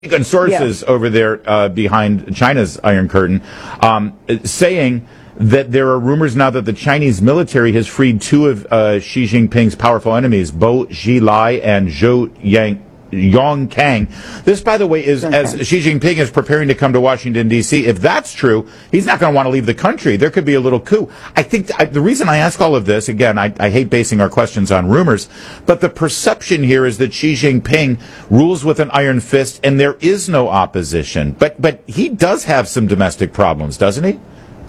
Good sources over there behind China's Iron Curtain saying that there are rumors now that the Chinese military has freed two of Xi Jinping's powerful enemies, Bo Xilai and Zhou Yongkang. This, by the way, is as Xi Jinping is preparing to come to Washington, D.C. If that's true, he's not going to want to leave the country. There could be a little coup. I think the reason I ask all of this, again, I hate basing our questions on rumors, but the perception here is that Xi Jinping rules with an iron fist and there is no opposition. But he does have some domestic problems, doesn't he?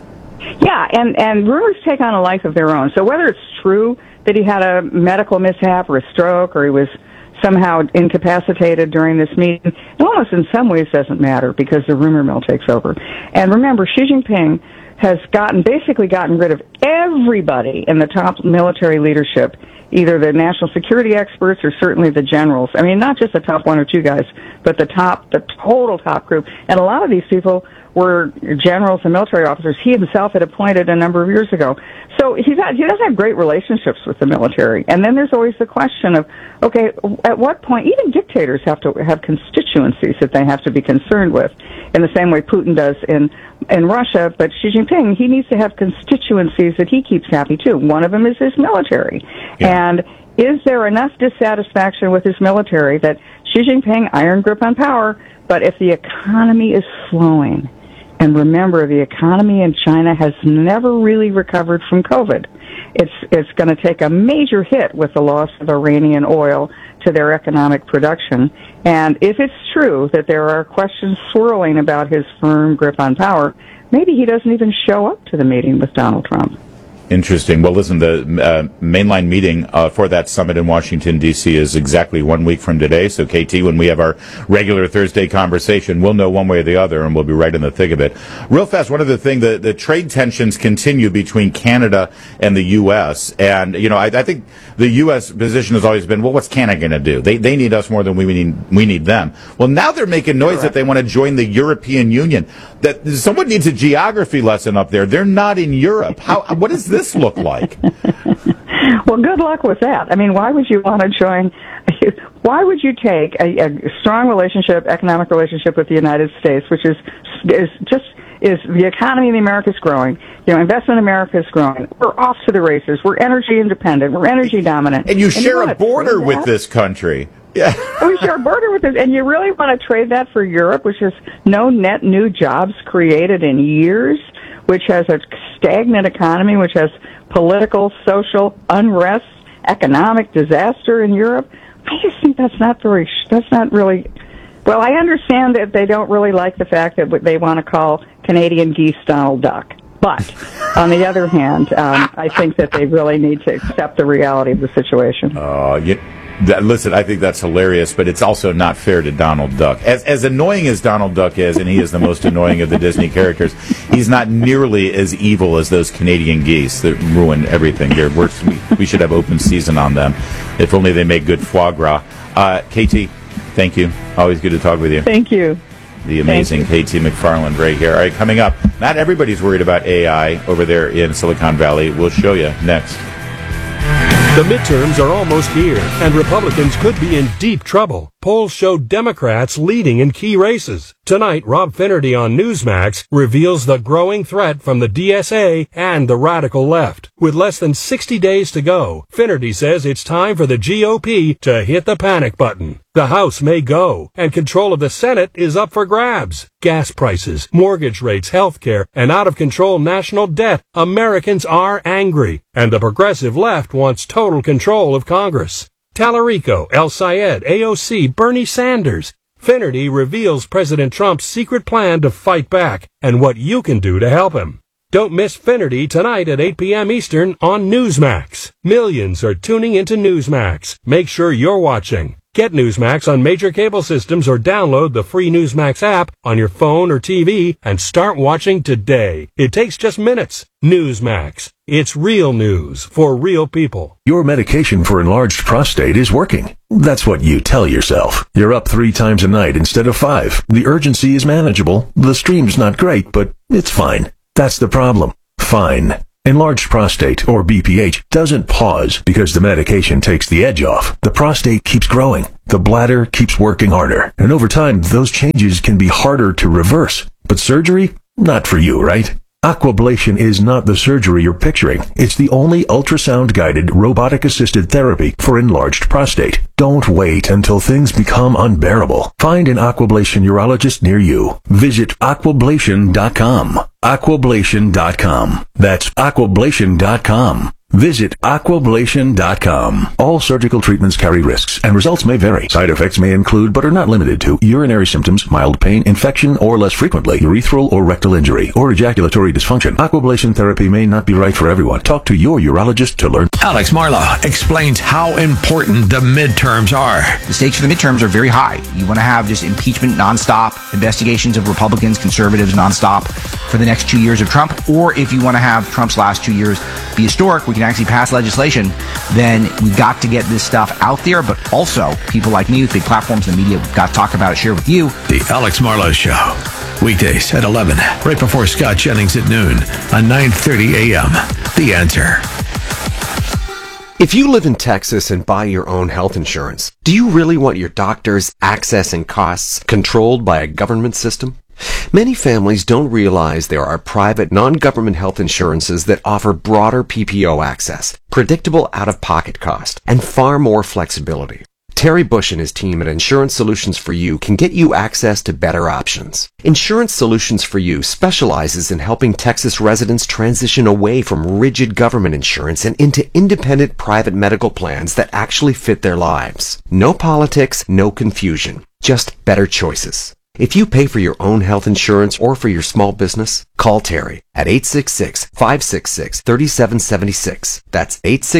Yeah, and rumors take on a life of their own. So whether it's true that he had a medical mishap or a stroke or he was somehow incapacitated during this meeting, it almost in some ways doesn't matter because the rumor mill takes over. And remember, Xi Jinping has basically gotten rid of everybody in the top military leadership, either the national security experts or certainly the generals. I mean, not just the top one or two guys, but the total top group. And a lot of these people were generals and military officers he himself had appointed a number of years ago. So he does have great relationships with the military. And then there's always the question of, okay, at what point, even dictators have to have constituencies that they have to be concerned with, in the same way Putin does in Russia. But Xi Jinping, he needs to have constituencies that he keeps happy too. One of them is his military. Yeah. And is there enough dissatisfaction with his military that Xi Jinping, iron grip on power, but if the economy is slowing, and remember, the economy in China has never really recovered from COVID. It's going to take a major hit with the loss of Iranian oil to their economic production. And if it's true that there are questions swirling about his firm grip on power, maybe he doesn't even show up to the meeting with Donald Trump. Interesting. Well, listen, the mainline meeting for that summit in Washington, D.C. is exactly 1 week from today. So, KT, when we have our regular Thursday conversation, we'll know one way or the other, and we'll be right in the thick of it. Real fast, one other thing, the trade tensions continue between Canada and the U.S. And, you know, I think the U.S. position has always been, well, what's Canada going to do? They need us more than we need them. Well, now they're making noise that they want to join the European Union. That someone needs a geography lesson up there. They're not in Europe. What does this look like? Well, good luck with that. I mean, why would you want to join? Why would you take a strong relationship, economic relationship with the United States, which is the economy in America is growing. You know, investment in America is growing. We're off to the races. We're energy independent. We're energy dominant. And you share a border with this country. Yeah. We share a border with this, and you really want to trade that for Europe, which has no net new jobs created in years, which has a stagnant economy, which has political, social unrest, economic disaster in Europe. I just think that's not really. Well, I understand that they don't really like the fact that they want to call Canadian geese Donald Duck. But, on the other hand, I think that they really need to accept the reality of the situation. Listen, I think that's hilarious, but it's also not fair to Donald Duck. As annoying as Donald Duck is, and he is the most annoying of the Disney characters, he's not nearly as evil as those Canadian geese that ruin everything here. We should have open season on them. If only they make good foie gras. KT, thank you. Always good to talk with you. Thank you. The amazing KT McFarland right here. All right, coming up, not everybody's worried about AI over there in Silicon Valley. We'll show you next. The midterms are almost here, and Republicans could be in deep trouble. Polls show Democrats leading in key races. Tonight, Rob Finnerty on Newsmax reveals the growing threat from the DSA and the radical left. With less than 60 days to go, Finnerty says it's time for the GOP to hit the panic button. The House may go, and control of the Senate is up for grabs. Gas prices, mortgage rates, healthcare, and out-of-control national debt. Americans are angry, and the progressive left wants total control of Congress. Tallarico, El Sayed, AOC, Bernie Sanders. Finnerty reveals President Trump's secret plan to fight back and what you can do to help him. Don't miss Finnerty tonight at 8 p.m. Eastern on Newsmax. Millions are tuning into Newsmax. Make sure you're watching. Get Newsmax on major cable systems or download the free Newsmax app on your phone or TV and start watching today. It takes just minutes. Newsmax. It's real news for real people. Your medication for enlarged prostate is working. That's what you tell yourself. You're up 3 times a night instead of 5. The urgency is manageable. The stream's not great, but it's fine. That's the problem. Fine. Enlarged prostate, or BPH, doesn't pause because the medication takes the edge off. The prostate keeps growing. The bladder keeps working harder. And over time, those changes can be harder to reverse. But surgery? Not for you, right? Aquablation is not the surgery you're picturing. It's the only ultrasound-guided, robotic-assisted therapy for enlarged prostate. Don't wait until things become unbearable. Find an Aquablation urologist near you. Visit aquablation.com. Aquablation.com. That's aquablation.com. Visit aquablation.com. All surgical treatments carry risks, and results may vary. Side effects may include, but are not limited to, urinary symptoms, mild pain, infection, or less frequently, urethral or rectal injury, or ejaculatory dysfunction. Aquablation therapy may not be right for everyone. Talk to your urologist to learn. Alex Marlow explains how important the midterms are. The stakes for the midterms are very high. You want to have just impeachment nonstop, investigations of Republicans, conservatives nonstop for the next 2 years of Trump, or if you want to have Trump's last 2 years be historic, we can actually pass legislation, then we've got to get this stuff out there, but also people like me with big platforms in the media, we've got to talk about it, share with you. The Alex Marlow Show, weekdays at 11, right before Scott Jennings at noon on 9:30 a.m. The Answer. If you live in Texas and buy your own health insurance, do you really want your doctor's access and costs controlled by a government system? Many families don't realize there are private, non-government health insurances that offer broader PPO access, predictable out-of-pocket cost, and far more flexibility. Terry Bush and his team at Insurance Solutions for You can get you access to better options. Insurance Solutions for You specializes in helping Texas residents transition away from rigid government insurance and into independent private medical plans that actually fit their lives. No politics, no confusion, just better choices. If you pay for your own health insurance or for your small business, call Terry at 866-566-3776. That's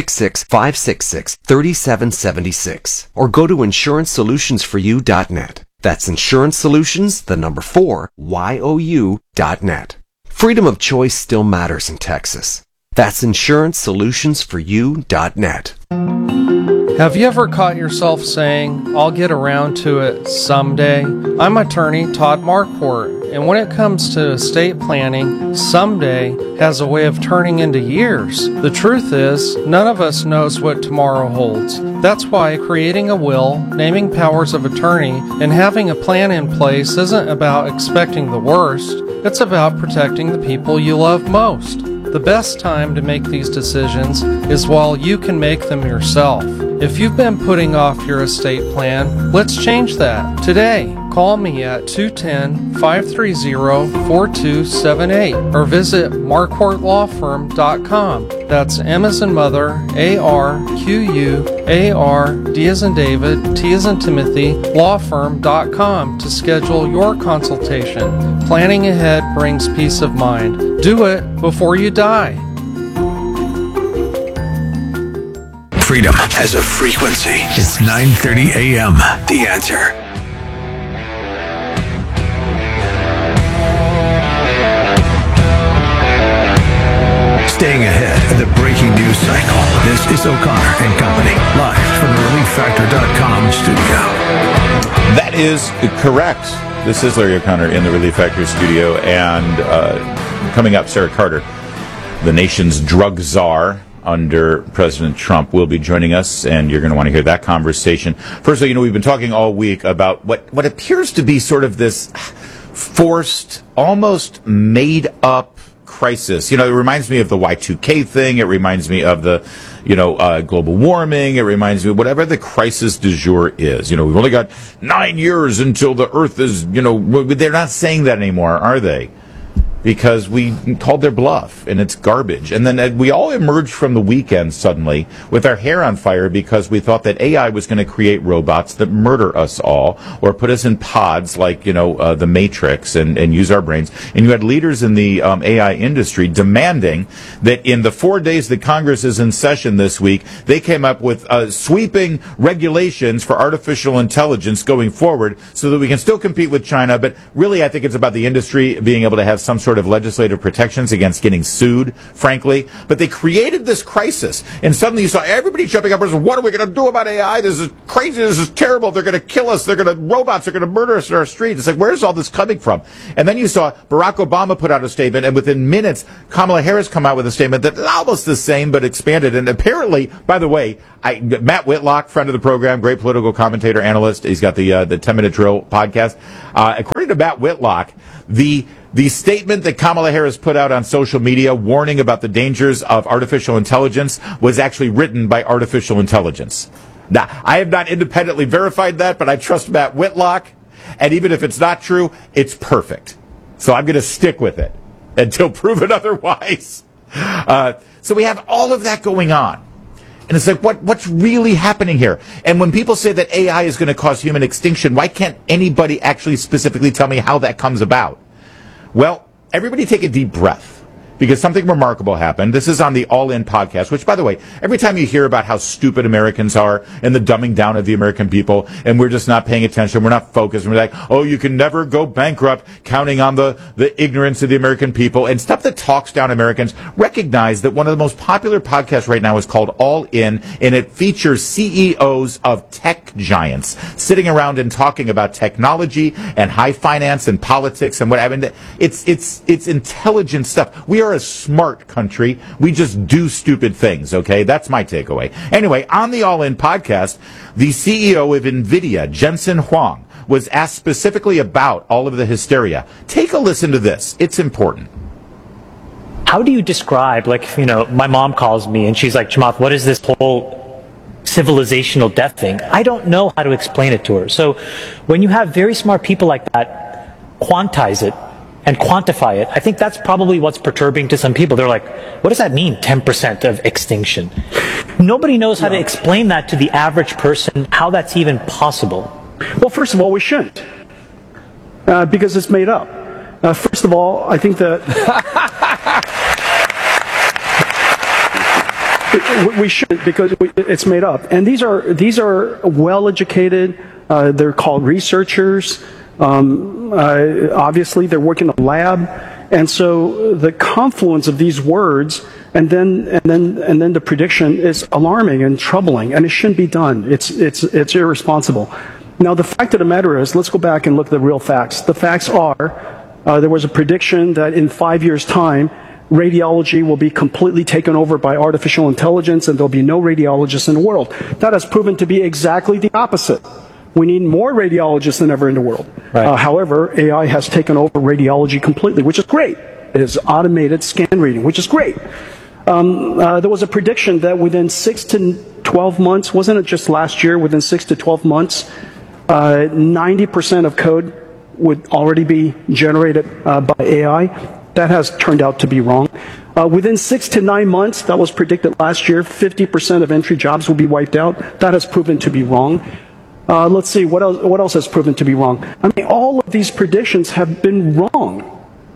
866-566-3776. Or go to insurancesolutionsforyou.net. That's insurance solutions, the number 4, YOU.net. Freedom of choice still matters in Texas. That's insurancesolutionsforyou.net. Have you ever caught yourself saying, I'll get around to it someday? I'm attorney Todd Marquardt, and when it comes to estate planning, someday has a way of turning into years. The truth is, none of us knows what tomorrow holds. That's why creating a will, naming powers of attorney, and having a plan in place isn't about expecting the worst. It's about protecting the people you love most. The best time to make these decisions is while you can make them yourself. If you've been putting off your estate plan, let's change that today. Call me at 210-530-4278 or visit marquardtlawfirm.com. That's M as in mother, A-R-Q-U-A-R, D as in David, T as in Timothy, lawfirm.com to schedule your consultation. Planning ahead brings peace of mind. Do it before you die. Freedom has a frequency. It's 9:30 a.m. The Answer. Staying ahead of the breaking news cycle. This is O'Connor and Company, live from the ReliefFactor.com studio. That is correct. This is Larry O'Connor in the Relief Factor studio, and coming up, Sarah Carter, the nation's drug czar under President Trump, will be joining us, and you're going to want to hear that conversation. First of all, we've been talking all week about what appears to be sort of this forced, almost made-up crisis. It reminds me of the Y2K thing. It reminds me of the, global warming. It reminds me of whatever the crisis du jour is. We've only got 9 years until the Earth is, they're not saying that anymore, are they? Because we called their bluff, and it's garbage. And then we all emerged from the weekend suddenly with our hair on fire because we thought that AI was going to create robots that murder us all or put us in pods like, the Matrix and use our brains. And you had leaders in the AI industry demanding that in the 4 days that Congress is in session this week, they came up with sweeping regulations for artificial intelligence going forward so that we can still compete with China. But really, I think it's about the industry being able to have some sort sort of legislative protections against getting sued, frankly. But they created this crisis, and suddenly you saw everybody jumping up and saying, what are we going to do about AI? This is crazy. This is terrible. They're going to kill us. Robots are going to murder us in our streets. It's like, where's all this coming from? And then you saw Barack Obama put out a statement, and within minutes, Kamala Harris come out with a statement that's almost the same but expanded. And apparently, by the way, Matt Whitlock, friend of the program, great political commentator, analyst, he's got the 10-Minute Drill podcast. According to Matt Whitlock, the statement that Kamala Harris put out on social media warning about the dangers of artificial intelligence was actually written by artificial intelligence. Now, I have not independently verified that, but I trust Matt Whitlock. And even if it's not true, it's perfect. So I'm going to stick with it until proven otherwise. So we have all of that going on. And it's like, what's really happening here? And when people say that AI is going to cause human extinction, why can't anybody actually specifically tell me how that comes about? Well, everybody take a deep breath, because something remarkable happened. This is on the All In podcast, which, by the way, every time you hear about how stupid Americans are and the dumbing down of the American people, and we're just not paying attention, we're not focused, and we're like, oh, you can never go bankrupt counting on the ignorance of the American people and stuff that talks down Americans, recognize that one of the most popular podcasts right now is called All In, and it features CEOs of tech giants sitting around and talking about technology and high finance and politics and whatever. It's intelligent stuff. We are a smart country. We just do stupid things, okay? That's my takeaway. Anyway, on the All In podcast, the CEO of NVIDIA, Jensen Huang, was asked specifically about all of the hysteria. Take a listen to this. It's important. How do you describe, my mom calls me and she's like, Chamath, what is this whole civilizational death thing? I don't know how to explain it to her. So when you have very smart people like that quantize it, and quantify it, I think that's probably what's perturbing to some people. They're like, what does that mean, 10% of extinction? Nobody knows how to explain that to the average person, how that's even possible. Well, first of all, we shouldn't, because it's made up. First of all, I think that we shouldn't, because it's made up. And these are well-educated, they're called researchers. Obviously, they're working in a lab, and so the confluence of these words and then the prediction is alarming and troubling, and it shouldn't be done. It's irresponsible. Now, the fact of the matter is, let's go back and look at the real facts. The facts are there was a prediction that in 5 years' time, radiology will be completely taken over by artificial intelligence, and there'll be no radiologists in the world. That has proven to be exactly the opposite. We need more radiologists than ever in the world. Right. However, AI has taken over radiology completely, which is great. It is automated scan reading, which is great. There was a prediction that within 6 to 12 months, wasn't it just last year, within 6 to 12 months, 90% of code would already be generated by AI. That has turned out to be wrong. Within 6 to 9 months, that was predicted last year, 50% of entry jobs will be wiped out. That has proven to be wrong. Let's see, what else has proven to be wrong? I mean, all of these predictions have been wrong.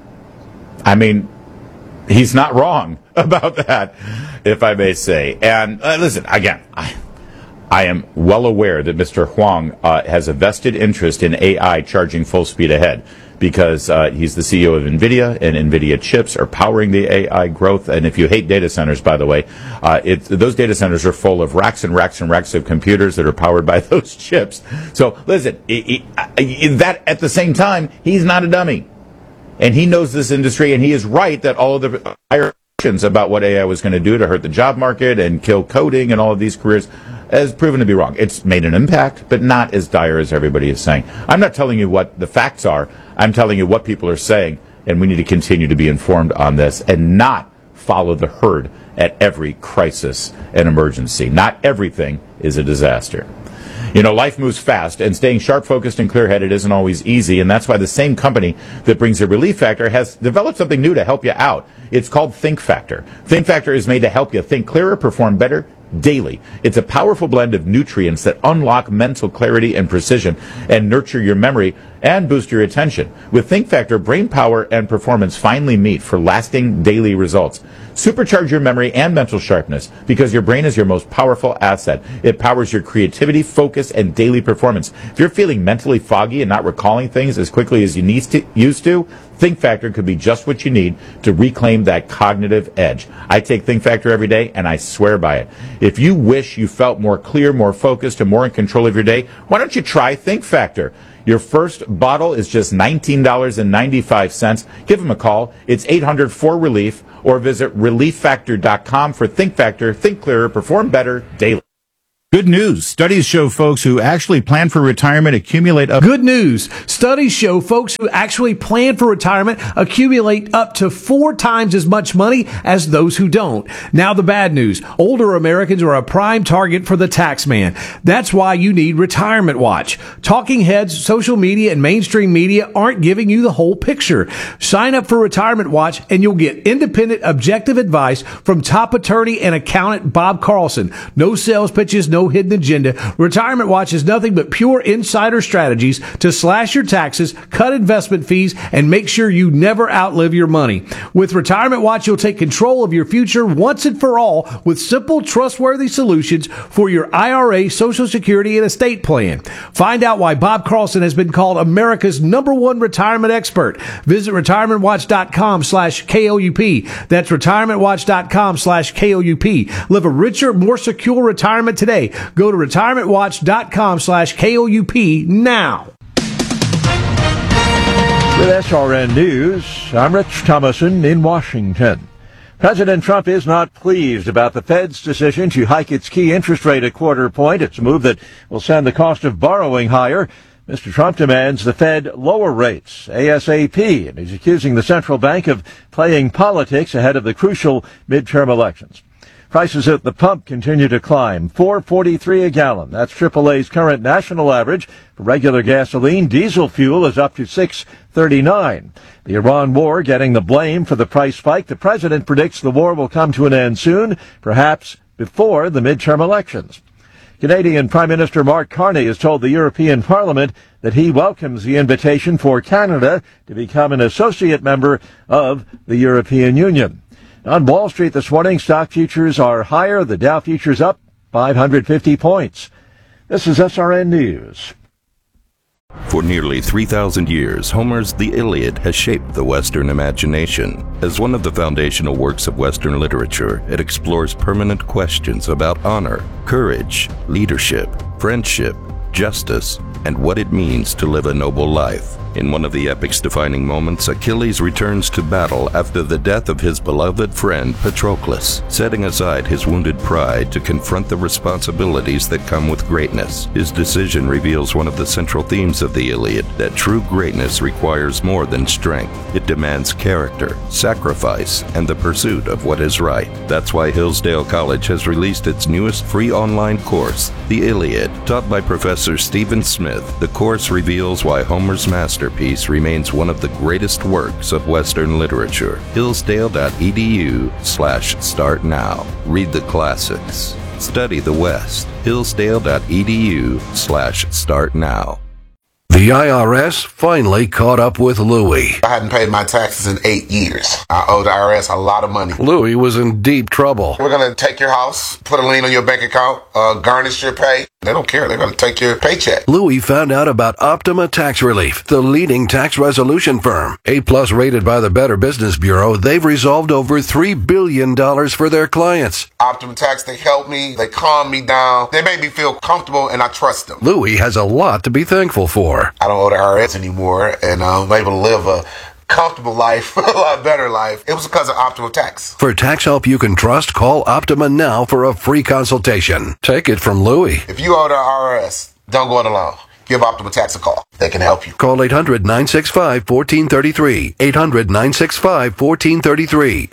I mean, he's not wrong about that, if I may say. And listen, again, I am well aware that Mr. Huang has a vested interest in AI charging full speed ahead, because he's the CEO of NVIDIA, and NVIDIA chips are powering the AI growth. And if you hate data centers, by the way, those data centers are full of racks and racks and racks of computers that are powered by those chips. So listen, that at the same time, he's not a dummy. And he knows this industry, and he is right that all of the predictions about what AI was going to do to hurt the job market and kill coding and all of these careers has proven to be wrong. It's made an impact, but not as dire as everybody is saying. I'm not telling you what the facts are. I'm telling you what people are saying, and we need to continue to be informed on this and not follow the herd at every crisis and emergency. Not everything is a disaster. You know, life moves fast, and staying sharp, focused, and clear-headed isn't always easy, and that's why the same company that brings a Relief Factor has developed something new to help you out. It's called Think Factor. Think Factor is made to help you think clearer, perform better daily. It's a powerful blend of nutrients that unlock mental clarity and precision and nurture your memory and boost your attention. With Think Factor, brain power and performance finally meet for lasting daily results. Supercharge your memory and mental sharpness because your brain is your most powerful asset. It powers your creativity, focus, and daily performance. If you're feeling mentally foggy and not recalling things as quickly as you used to, Think Factor could be just what you need to reclaim that cognitive edge. I take Think Factor every day, and I swear by it. If you wish you felt more clear, more focused, and more in control of your day, why don't you try Think Factor? Your first bottle is just $19.95. Give them a call. It's 800-4RELIEF, or visit ReliefFactor.com for Think Factor. Think clearer, perform better daily. Good news. Studies show folks who actually plan for retirement accumulate up. Good news. Studies show folks who actually plan for retirement accumulate up to 4 times as much money as those who don't. Now the bad news. Older Americans are a prime target for the tax man. That's why you need Retirement Watch. Talking heads, social media, and mainstream media aren't giving you the whole picture. Sign up for Retirement Watch and you'll get independent, objective advice from top attorney and accountant Bob Carlson. No sales pitches, no hidden agenda. Retirement Watch is nothing but pure insider strategies to slash your taxes, cut investment fees, and make sure you never outlive your money. With Retirement Watch, you'll take control of your future once and for all with simple, trustworthy solutions for your IRA, Social Security, and estate plan. Find out why Bob Carlson has been called America's #1 retirement expert. Visit retirementwatch.com/KOUP. That's retirementwatch.com/KOUP. Live a richer, more secure retirement today. Go to retirementwatch.com/KOUP now. With SRN News, I'm Rich Thomason in Washington. President Trump is not pleased about the Fed's decision to hike its key interest rate a quarter point. It's a move that will send the cost of borrowing higher. Mr. Trump demands the Fed lower rates ASAP, and he's accusing the central bank of playing politics ahead of the crucial midterm elections. Prices at the pump continue to climb, $4.43 a gallon. That's AAA's current national average. For regular gasoline, diesel fuel is up to $6.39. The Iran war getting the blame for the price spike. The president predicts the war will come to an end soon, perhaps before the midterm elections. Canadian Prime Minister Mark Carney has told the European Parliament that he welcomes the invitation for Canada to become an associate member of the European Union. On Wall Street this morning, stock futures are higher. The Dow futures up 550 points. This is SRN News. For nearly 3,000 years, Homer's The Iliad has shaped the Western imagination. As one of the foundational works of Western literature, it explores permanent questions about honor, courage, leadership, friendship, justice, and what it means to live a noble life. In one of the epic's defining moments, Achilles returns to battle after the death of his beloved friend Patroclus, setting aside his wounded pride to confront the responsibilities that come with greatness. His decision reveals one of the central themes of the Iliad, that true greatness requires more than strength. It demands character, sacrifice, and the pursuit of what is right. That's why Hillsdale College has released its newest free online course, The Iliad. Taught by Professor Stephen Smith, the course reveals why Homer's masterpiece remains one of the greatest works of Western literature. Hillsdale.edu/start now. Read the classics. Study the West. Hillsdale.edu/start now. The IRS finally caught up with Louie. I hadn't paid my taxes in 8 years. I owe the IRS a lot of money. Louie was in deep trouble. We're going to take your house, put a lien on your bank account, garnish your pay. They don't care. They're going to take your paycheck. Louie found out about Optima Tax Relief, the leading tax resolution firm. A+ rated by the Better Business Bureau, they've resolved over $3 billion for their clients. Optima Tax, they help me. They calm me down. They make me feel comfortable, and I trust them. Louie has a lot to be thankful for. I don't owe the IRS anymore, and I'm able to live a comfortable life, a lot better life. It was because of Optima Tax. For tax help you can trust, call Optima now for a free consultation. Take it from Louie. If you owe the IRS, don't go it alone. Give Optima Tax a call. They can help you. Call 800-965-1433. 800-965-1433.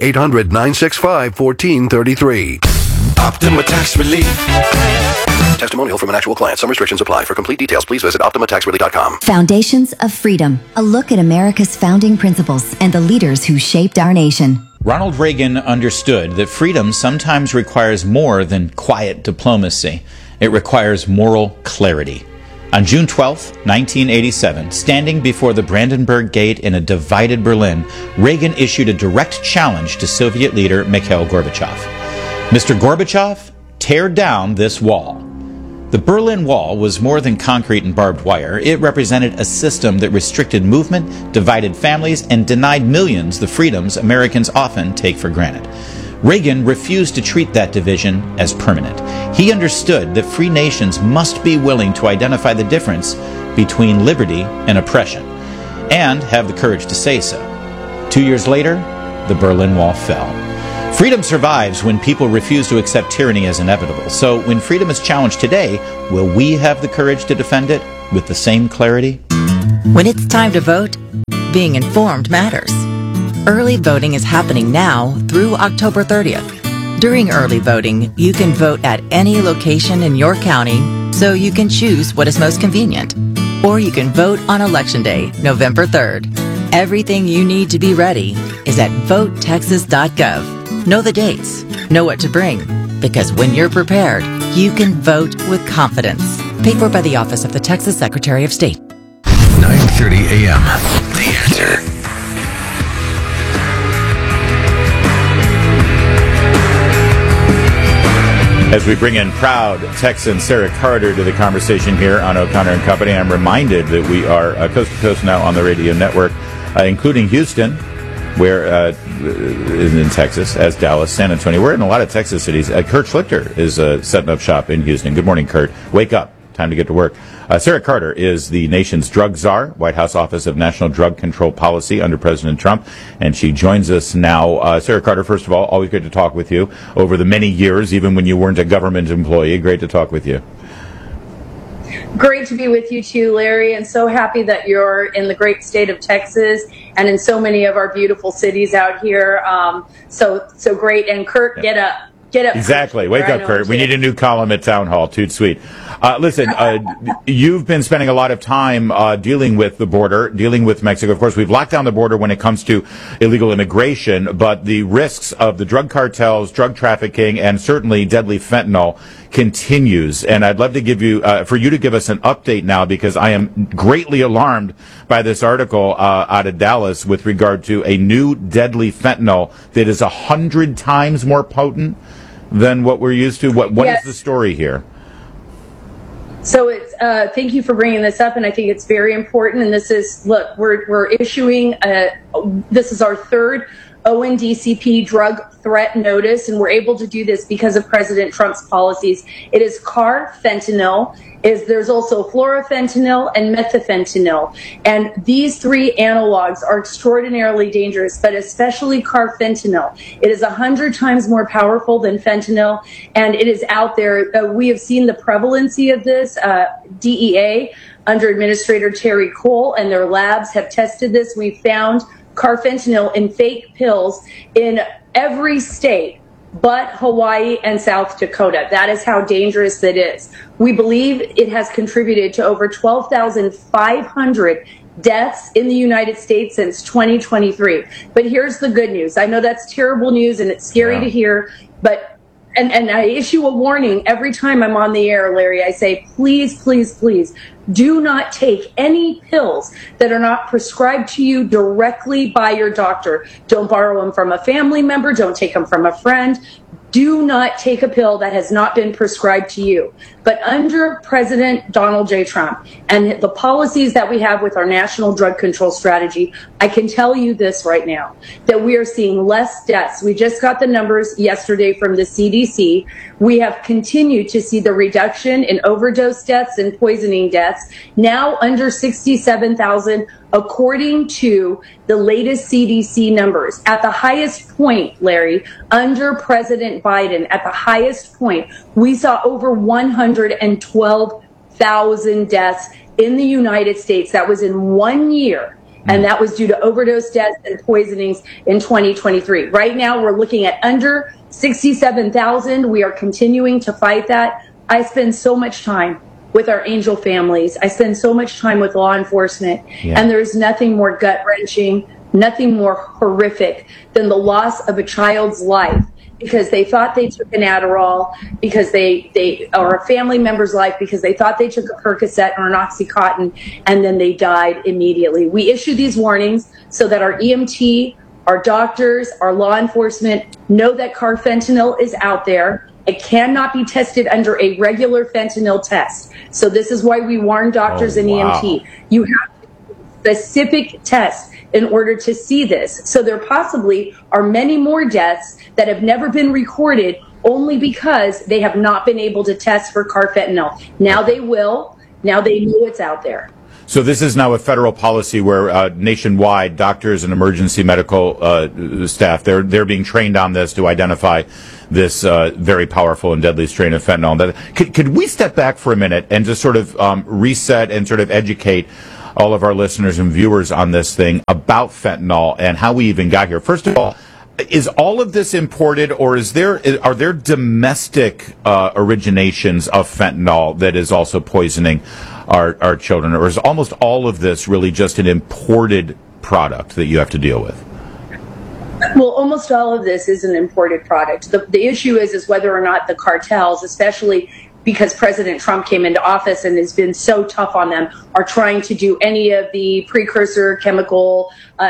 800-965-1433. Optima Tax Relief. Testimonial from an actual client. Some restrictions apply. For complete details, please visit OptimaTaxRelief.com. Foundations of Freedom. A look at America's founding principles and the leaders who shaped our nation. Ronald Reagan understood that freedom sometimes requires more than quiet diplomacy. It requires moral clarity. On June 12, 1987, standing before the Brandenburg Gate in a divided Berlin, Reagan issued a direct challenge to Soviet leader Mikhail Gorbachev. Mr. Gorbachev, tear down this wall. The Berlin Wall was more than concrete and barbed wire. It represented a system that restricted movement, divided families, and denied millions the freedoms Americans often take for granted. Reagan refused to treat that division as permanent. He understood that free nations must be willing to identify the difference between liberty and oppression, and have the courage to say so. 2 years later, the Berlin Wall fell. Freedom survives when people refuse to accept tyranny as inevitable. So when freedom is challenged today, will we have the courage to defend it with the same clarity? When it's time to vote, being informed matters. Early voting is happening now through October 30th. During early voting, you can vote at any location in your county, so you can choose what is most convenient. Or you can vote on Election Day, November 3rd. Everything you need to be ready is at votetexas.gov. Know the dates, know what to bring, because when you're prepared, you can vote with confidence. Paid for by the Office of the Texas Secretary of State. 9:30 a.m. The Answer. As we bring in proud Texan Sarah Carter to the conversation here on O'Connor and Company, I'm reminded that we are coast to coast now on the radio network, including Houston, where in Texas, as Dallas, San Antonio. We're in a lot of Texas cities. Kurt Schlichter is setting up shop in Houston. Good morning, Kurt. Wake up. Time to get to work. Sarah Carter is the nation's drug czar, White House Office of National Drug Control Policy under President Trump, and she joins us now. Sarah Carter, first of all, always great to talk with you over the many years, even when you weren't a government employee. Great to talk with you. Great to be with you too, Larry, and so happy that you're in the great state of Texas and in so many of our beautiful cities out here. So great. And Kurt, get up. Get up. Exactly. Wake up, Kurt. We need a new column at Town Hall. Toot sweet. Listen, you've been spending a lot of time dealing with the border, dealing with Mexico. Of course, we've locked down the border when it comes to illegal immigration, but the risks of the drug cartels, drug trafficking, and certainly deadly fentanyl continues. And I'd love to give you, for you to give us an update now, because I am greatly alarmed by this article out of Dallas with regard to a new deadly fentanyl that is 100 times more potent than what we're used to. What is the story here? So it's thank you for bringing this up, and I think it's very important. And this is, look, we're issuing this is our third ONDCP drug threat notice, and we're able to do this because of President Trump's policies. It is carfentanil. There's also fluorofentanyl and methafentanyl. And these three analogs are extraordinarily dangerous, but especially carfentanil. It is 100 times more powerful than fentanyl, and it is out there. We have seen the prevalency of this. DEA, under Administrator Terry Cole, and their labs have tested this. We found carfentanil in fake pills in every state but Hawaii and South Dakota. That is how dangerous it is. We believe it has contributed to over 12,500 deaths in the United States since 2023. But here's the good news. I know that's terrible news and it's scary to hear, but and I issue a warning every time I'm on the air, Larry. I say, please, please, please, do not take any pills that are not prescribed to you directly by your doctor. Don't borrow them from a family member. Don't take them from a friend. Do not take a pill that has not been prescribed to you. But under President Donald J. Trump and the policies that we have with our national drug control strategy, I can tell you this right now, that we are seeing less deaths. We just got the numbers yesterday from the CDC. We have continued to see the reduction in overdose deaths and poisoning deaths, now under 67,000, according to the latest CDC numbers. At the highest point, Larry, under President Biden, at the highest point, we saw over 112,000 deaths in the United States. That was in 1 year. And that was due to overdose deaths and poisonings in 2023. Right now, we're looking at under 67,000. We are continuing to fight that. I spend so much time with our angel families. I spend so much time with law enforcement. And there's nothing more gut-wrenching, nothing more horrific than the loss of a child's life because they thought they took an Adderall, because they or a family member's life because they thought they took a Percocet or an Oxycontin, and then they died immediately. We issue these warnings so that our EMT, our doctors, our law enforcement know that carfentanil is out there. It cannot be tested under a regular fentanyl test. So this is why we warn doctors and EMT. You have a specific test in order to see this. So there possibly are many more deaths that have never been recorded only because they have not been able to test for carfentanil. Now they will. Now they know it's out there. So this is now a federal policy where nationwide doctors and emergency medical staff, they're being trained on this to identify this very powerful and deadly strain of fentanyl. Could we step back for a minute and just sort of reset and sort of educate all of our listeners and viewers on this thing about fentanyl and how we even got here? First of all, is all of this imported, or are there domestic originations of fentanyl that is also poisoning our children, or is almost all of this really just an imported product that you have to deal with? Well, almost all of this is an imported product. The issue is whether or not the cartels, especially because President Trump came into office and has been so tough on them, are trying to do any of the precursor chemical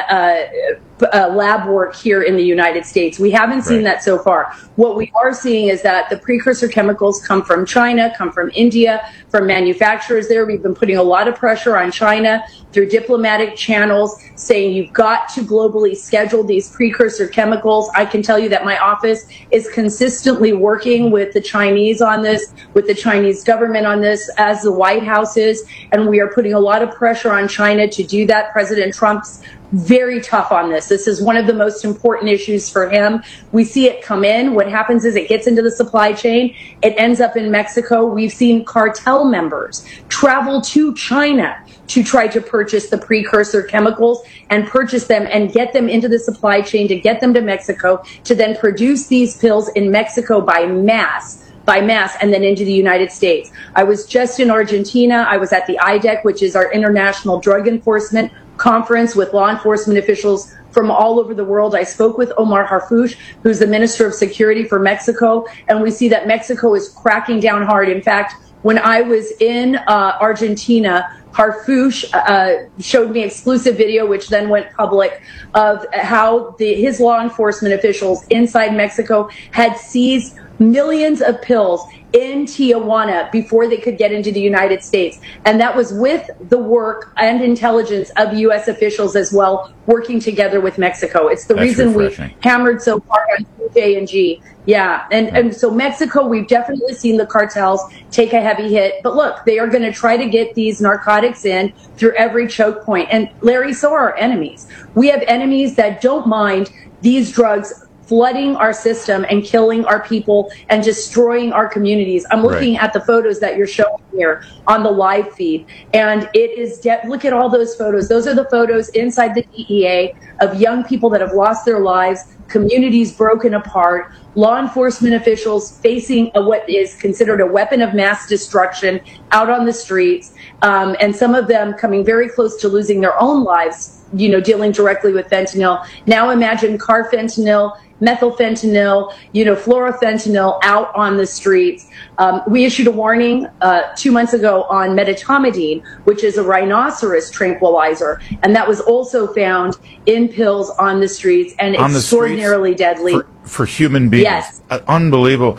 lab work here in the United States. We haven't seen that so far. What we are seeing is that the precursor chemicals come from China, come from India, from manufacturers there. We've been putting a lot of pressure on China through diplomatic channels, saying you've got to globally schedule these precursor chemicals. I can tell you that my office is consistently working with the Chinese on this, with the Chinese government on this, as the White House is, and we are putting a lot of pressure on China to do that. President Trump's very tough on this. This is one of the most important issues for him. We see it come in. What happens is it gets into the supply chain. It ends up in Mexico. We've seen cartel members travel to China to try to purchase the precursor chemicals and purchase them and get them into the supply chain to get them to Mexico to then produce these pills in Mexico by mass, and then into the United States. I was just in Argentina. I was at the IDEC, which is our International Drug Enforcement Conference, with law enforcement officials from all over the world. I spoke with Omar Harfouch, who's the Minister of Security for Mexico, and we see that Mexico is cracking down hard. In fact, when I was in Argentina, Harfouch showed me exclusive video, which then went public, of how his law enforcement officials inside Mexico had seized millions of pills in Tijuana before they could get into the United States. And that was with the work and intelligence of U.S. officials as well, working together with Mexico. It's the reason we hammered so hard on J&G. Yeah, and so Mexico, we've definitely seen the cartels take a heavy hit. But look, they are going to try to get these narcotics in through every choke point. And Larry, so are our enemies. We have enemies that don't mind these drugs flooding our system and killing our people and destroying our communities. I'm looking at the photos that you're showing here on the live feed, and it is look at all those photos. Those are the photos inside the DEA of young people that have lost their lives, communities broken apart, law enforcement officials facing what is considered a weapon of mass destruction out on the streets, and some of them coming very close to losing their own lives, dealing directly with fentanyl. Now imagine carfentanil, methylfentanyl, fluorofentanyl out on the streets. We issued a warning 2 months ago on medetomidine, which is a rhinoceros tranquilizer, and that was also found in pills on the streets and extraordinarily deadly. For human beings. Yes. Unbelievable.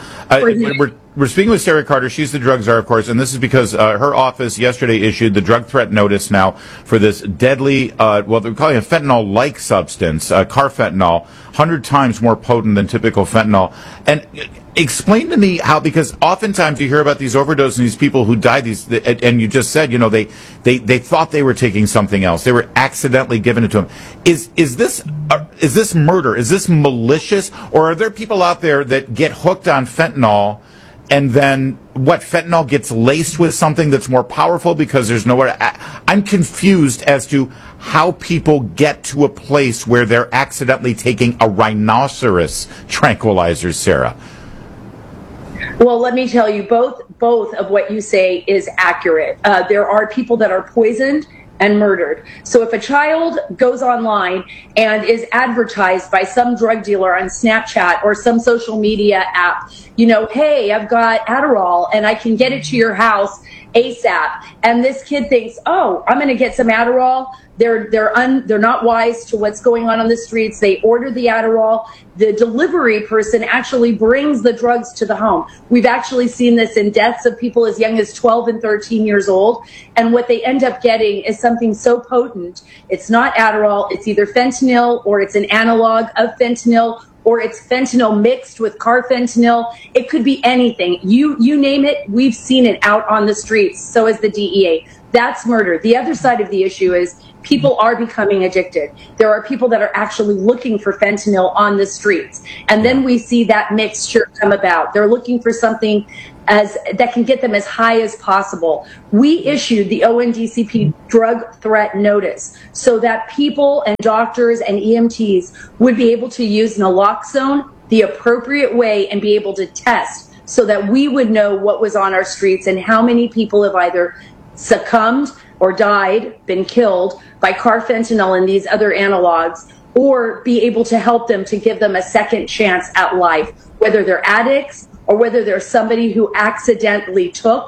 We're speaking with Sarah Carter. She's the drug czar, of course, and this is because her office yesterday issued the drug threat notice now for this deadly, they're calling it a fentanyl-like substance, carfentanil, 100 times more potent than typical fentanyl. And explain to me how, because oftentimes you hear about these overdoses and these people who die, and you just said, they thought they were taking something else. They were accidentally given it to them. Is this murder? Is this malicious? Or are there people out there that get hooked on fentanyl, and then fentanyl gets laced with something that's more powerful because there's nowhere? I'm confused as to how people get to a place where they're accidentally taking a rhinoceros tranquilizer, Sarah. Well, let me tell you, both of what you say is accurate. There are people that are poisoned and murdered. So if a child goes online and is advertised by some drug dealer on Snapchat or some social media app, hey, I've got Adderall and I can get it to your house ASAP. And this kid thinks, oh, I'm going to get some Adderall. They're not wise to what's going on the streets. They order the Adderall. The delivery person actually brings the drugs to the home. We've actually seen this in deaths of people as young as 12 and 13 years old. And what they end up getting is something so potent. It's not Adderall. It's either fentanyl or it's an analog of fentanyl, or it's fentanyl mixed with carfentanil. It could be anything. You name it, we've seen it out on the streets. So is the DEA. That's murder. The other side of the issue is people are becoming addicted. There are people that are actually looking for fentanyl on the streets. And then we see that mixture come about. They're looking for something that can get them as high as possible. We issued the ONDCP drug threat notice so that people and doctors and EMTs would be able to use naloxone the appropriate way and be able to test so that we would know what was on our streets and how many people have either succumbed or died, been killed by carfentanil and these other analogs, or be able to help them to give them a second chance at life, whether they're addicts or whether there's somebody who accidentally took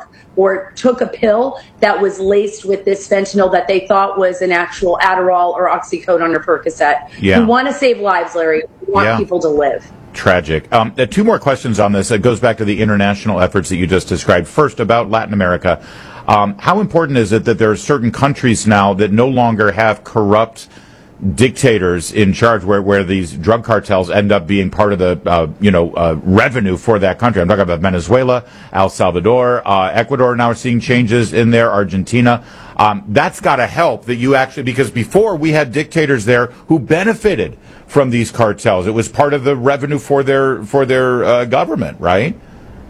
a pill that was laced with this fentanyl that they thought was an actual Adderall or oxycodone or Percocet. Yeah. We want to save lives, Larry. We want people to live. Tragic. Two more questions on this. It goes back to the international efforts that you just described. First, about Latin America. How important is it that there are certain countries now that no longer have corrupt dictators in charge where these drug cartels end up being part of the revenue for that country? I'm talking about Venezuela, El Salvador, Ecuador now are seeing changes in there, Argentina. That's got to help that you actually, because before we had dictators there who benefited from these cartels. It was part of the revenue for their government, right?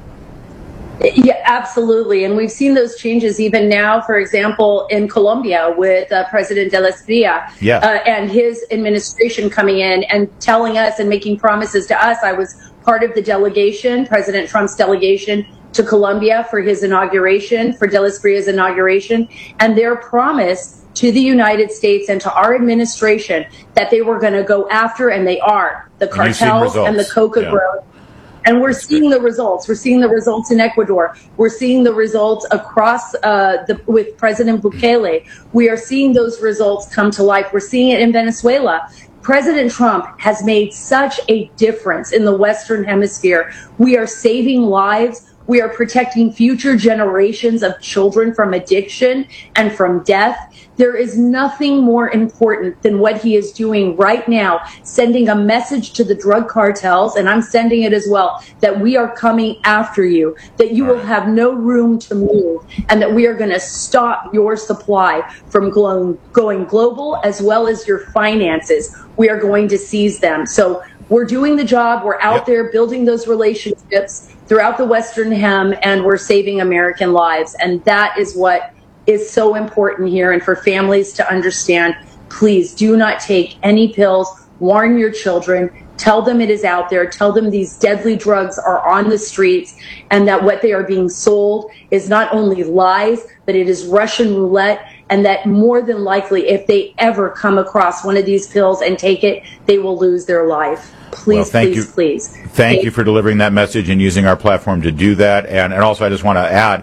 Yeah, absolutely. And we've seen those changes even now, for example, in Colombia with President de la Espriella and his administration coming in and telling us and making promises to us. I was part of the delegation, President Trump's delegation to Colombia for his inauguration, for de la Espriella's inauguration, and their promise to the United States and to our administration that they were going to go after, and they are, the cartels and the coca growers. And we're seeing the results. We're seeing the results in Ecuador. We're seeing the results across with President Bukele. We are seeing those results come to life. We're seeing it in Venezuela. President Trump has made such a difference in the Western Hemisphere. We are saving lives. We are protecting future generations of children from addiction and from death. There is nothing more important than what he is doing right now, sending a message to the drug cartels, and I'm sending it as well, that we are coming after you, that you will have no room to move, and that we are going to stop your supply from going global as well as your finances. We are going to seize them. So we're doing the job. We're out there building those relationships throughout the Western Hem, and we're saving American lives. And that is what is so important here. And for families to understand, please do not take any pills. Warn your children. Tell them it is out there. Tell them these deadly drugs are on the streets and that what they are being sold is not only lies, but it is Russian roulette. And that more than likely, if they ever come across one of these pills and take it, they will lose their life. Please, please. Thank you for delivering that message and using our platform to do that. And also, I just want to add,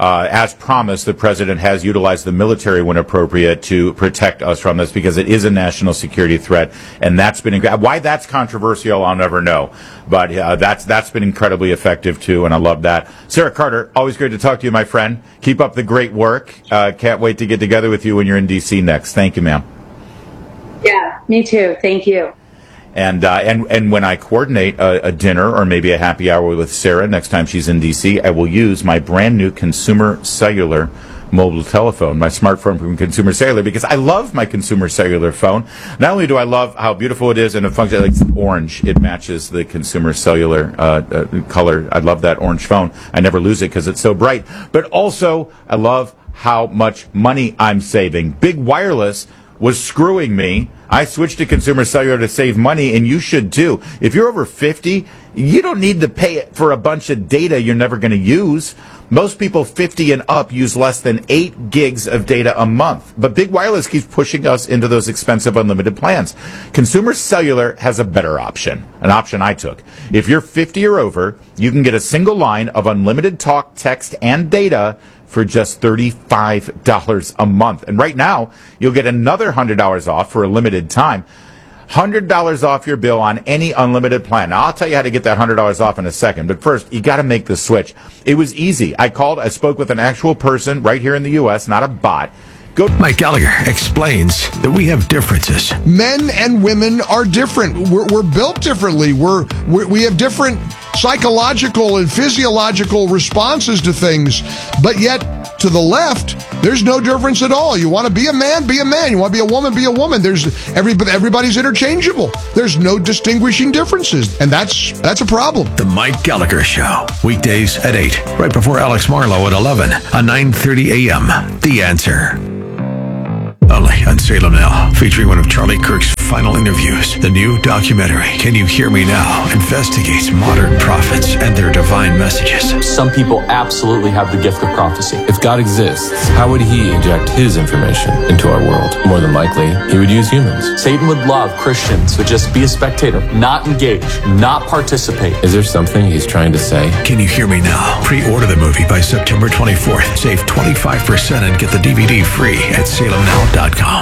as promised, the president has utilized the military when appropriate to protect us from this because it is a national security threat. And that's been why that's controversial, I'll never know. But that's been incredibly effective, too, and I love that. Sarah Carter, always great to talk to you, my friend. Keep up the great work. Can't wait to get together with you when you're in D.C. next. Thank you, ma'am. Yeah, me too. Thank you. And when I coordinate a dinner or maybe a happy hour with Sarah next time she's in D.C., I will use my brand new Consumer Cellular mobile telephone, my smartphone from Consumer Cellular, because I love my Consumer Cellular phone. Not only do I love how beautiful it is and it functions like orange, it matches the Consumer Cellular color. I love that orange phone. I never lose it because it's so bright. But also, I love how much money I'm saving. Big Wireless was screwing me. I switched to Consumer Cellular to save money, and you should too. If you're over 50, you don't need to pay for a bunch of data you're never going to use. Most people 50 and up use less than 8 gigs of data a month. But Big Wireless keeps pushing us into those expensive unlimited plans. Consumer Cellular has a better option, an option I took. If you're 50 or over, you can get a single line of unlimited talk, text, and data for just $35 a month. And right now, you'll get another $100 off for a limited time. $100 off your bill on any unlimited plan. Now, I'll tell you how to get that $100 off in a second. But first, you got to make the switch. It was easy. I spoke with an actual person right here in the U.S., not a bot. Mike Gallagher explains that we have differences. Men and women are different. We're built differently. We have different psychological and physiological responses to things. But yet, to the left, there's no difference at all. You want to be a man, be a man. You want to be a woman, be a woman. Everybody's interchangeable. There's no distinguishing differences. And that's a problem. The Mike Gallagher Show. Weekdays at 8. Right before Alex Marlowe at 11 on 9:30 a.m. The Answer. Only on Salem Now, featuring one of Charlie Kirk's final interviews. The new documentary, Can You Hear Me Now?, investigates modern prophets and their divine messages. Some people absolutely have the gift of prophecy. If God exists, how would he inject his information into our world? More than likely, he would use humans. Satan would love Christians to just be a spectator, not engage, not participate. Is there something he's trying to say? Can You Hear Me Now? Pre-order the movie by September 24th. Save 25% and get the DVD free at salemnow.com.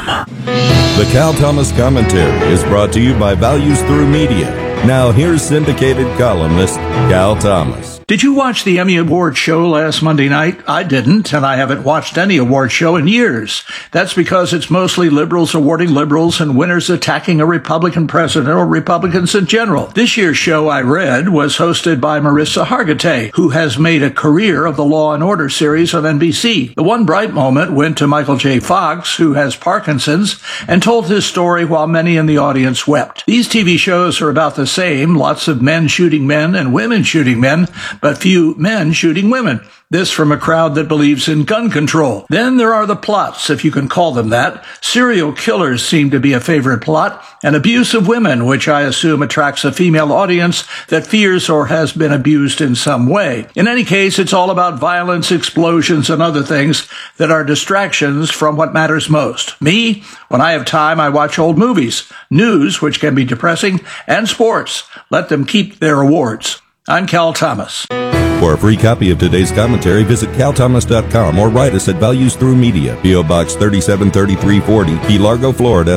The Cal Thomas Commentary is brought to you by Values Through Media. Now here's syndicated columnist Cal Thomas. Did you watch the Emmy Award show last Monday night? I didn't, and I haven't watched any award show in years. That's because it's mostly liberals awarding liberals and winners attacking a Republican president or Republicans in general. This year's show, I read, was hosted by Marissa Hargitay, who has made a career of the Law and Order series on NBC. The one bright moment went to Michael J. Fox, who has Parkinson's, and told his story while many in the audience wept. These TV shows are about the same, lots of men shooting men and women shooting men, but few men shooting women. This from a crowd that believes in gun control. Then there are the plots, if you can call them that. Serial killers seem to be a favorite plot, and abuse of women, which I assume attracts a female audience that fears or has been abused in some way. In any case, it's all about violence, explosions, and other things that are distractions from what matters most. Me, when I have time, I watch old movies, news, which can be depressing, and sports. Let them keep their awards. I'm Cal Thomas. For a free copy of today's commentary, visit calthomas.com or write us at Values Through Media, P.O. Box 373340, Key Largo, Florida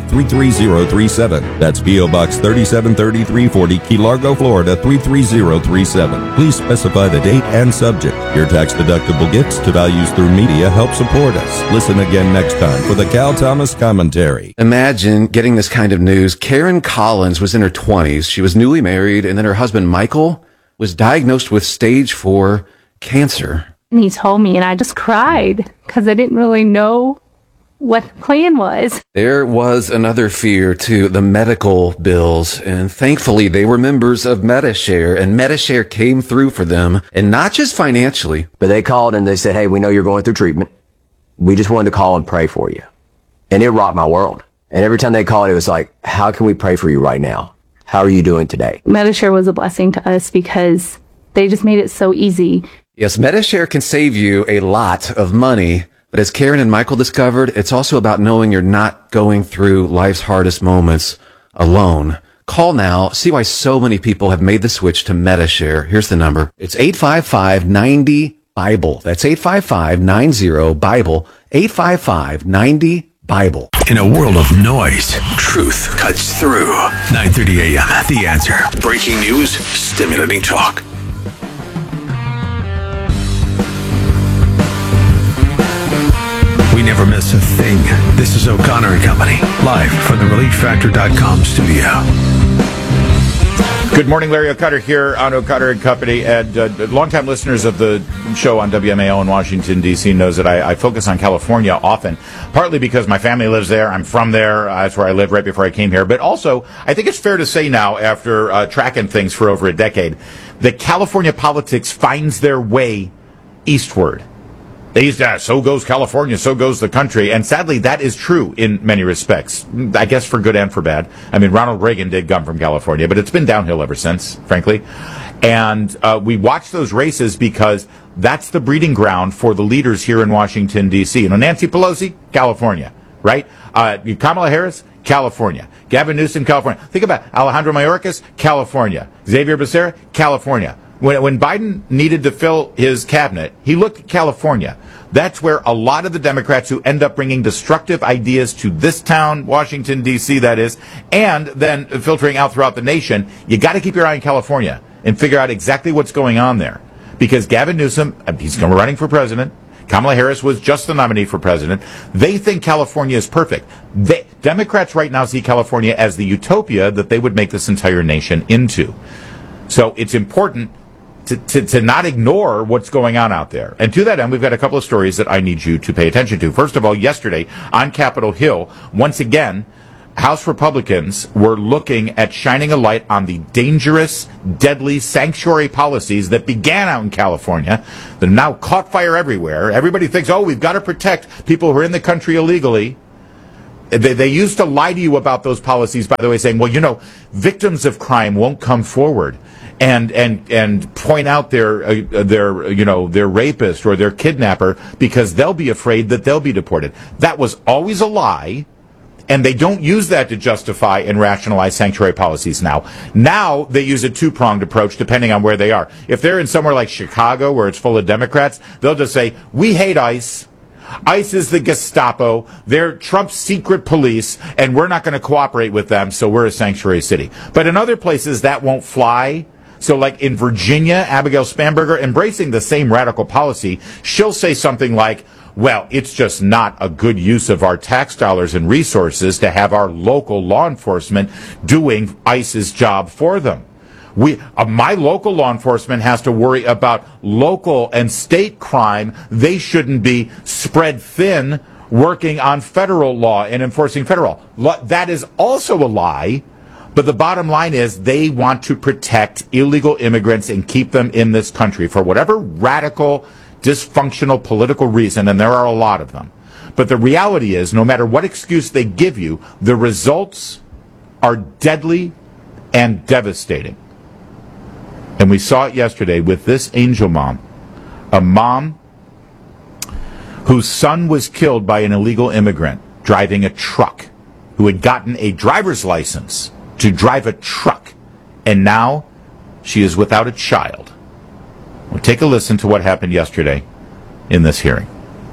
33037. That's P.O. Box 373340, Key Largo, Florida 33037. Please specify the date and subject. Your tax-deductible gifts to Values Through Media help support us. Listen again next time for the Cal Thomas Commentary. Imagine getting this kind of news. Karen Collins was in her 20s. She was newly married, and then her husband, Michael, was diagnosed with stage 4 cancer. And he told me, and I just cried because I didn't really know what the plan was. There was another fear, too, the medical bills. And thankfully, they were members of Medi-Share, and Medi-Share came through for them, and not just financially. But they called and they said, hey, we know you're going through treatment. We just wanted to call and pray for you. And it rocked my world. And every time they called, it was like, how can we pray for you right now? How are you doing today? Medi-Share was a blessing to us because they just made it so easy. Yes, Medi-Share can save you a lot of money, but as Karen and Michael discovered, it's also about knowing you're not going through life's hardest moments alone. Call now. See why so many people have made the switch to Medi-Share. Here's the number. It's 855-90-BIBLE. That's 855-90-BIBLE. 855-90-BIBLE. In a world of noise, truth cuts through. 9:30 a.m. The Answer. Breaking news, stimulating talk. We never miss a thing. This is O'Connor and Company, live from the ReliefFactor.com studio. Good morning, Larry O'Connor here on O'Connor and Company. And longtime listeners of the show on WMAO in Washington, D.C. knows that I focus on California often, partly because my family lives there. I'm from there. That's where I lived right before I came here. But also, I think it's fair to say now, after tracking things for over a decade, that California politics finds their way eastward. They used to, so goes California, so goes the country. And sadly, that is true in many respects. I guess for good and for bad. I mean, Ronald Reagan did come from California, but it's been downhill ever since, frankly. And we watch those races because that's the breeding ground for the leaders here in Washington, D.C. You know, Nancy Pelosi, California, right? Kamala Harris, California. Gavin Newsom, California. Think about Alejandro Mayorkas, California. Xavier Becerra, California. When Biden needed to fill his cabinet, he looked at California. That's where a lot of the Democrats who end up bringing destructive ideas to this town, Washington, D.C., that is, and then filtering out throughout the nation, you got to keep your eye on California and figure out exactly what's going on there. Because Gavin Newsom, he's running for president. Kamala Harris was just the nominee for president. They think California is perfect. Democrats right now see California as the utopia that they would make this entire nation into. So it's important to not ignore what's going on out there. And to that end, we've got a couple of stories that I need you to pay attention to. First of all, yesterday on Capitol Hill, once again, House Republicans were looking at shining a light on the dangerous, deadly sanctuary policies that began out in California that now caught fire everywhere. Everybody thinks, oh, we've got to protect people who are in the country illegally. They used to lie to you about those policies, by the way, saying, well, you know, victims of crime won't come forward and point out their rapist or their kidnapper because they'll be afraid that they'll be deported. That was always a lie. And they don't use that to justify and rationalize sanctuary policies now. Now they use a two-pronged approach depending on where they are. If they're in somewhere like Chicago where it's full of Democrats, they'll just say, we hate ICE. ICE is the Gestapo. They're Trump's secret police, and we're not going to cooperate with them, so we're a sanctuary city. But in other places, that won't fly. So like in Virginia, Abigail Spanberger, embracing the same radical policy, she'll say something like, well, it's just not a good use of our tax dollars and resources to have our local law enforcement doing ICE's job for them. My local law enforcement has to worry about local and state crime. They shouldn't be spread thin working on federal law and enforcing federal law. That is also a lie. But the bottom line is they want to protect illegal immigrants and keep them in this country for whatever radical, dysfunctional political reason, and there are a lot of them. But the reality is, no matter what excuse they give you, the results are deadly and devastating. And we saw it yesterday with this angel mom, a mom whose son was killed by an illegal immigrant driving a truck, who had gotten a driver's license to drive a truck, and now she is without a child. Well, take a listen to what happened yesterday in this hearing.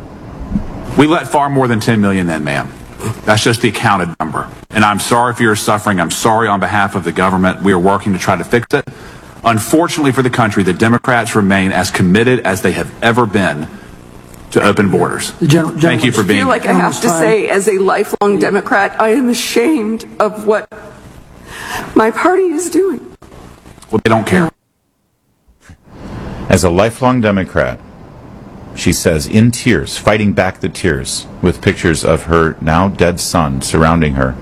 We let far more than 10 million in, ma'am. That's just the accounted number. And I'm sorry for your suffering. I'm sorry on behalf of the government. We are working to try to fix it. Unfortunately for the country, the Democrats remain as committed as they have ever been to open borders. Thank you for being here. I feel like I have to say, as a lifelong Democrat, I am ashamed of what my party is doing. Well, they don't care. As a lifelong Democrat, she says, in tears, fighting back the tears, with pictures of her now dead son surrounding her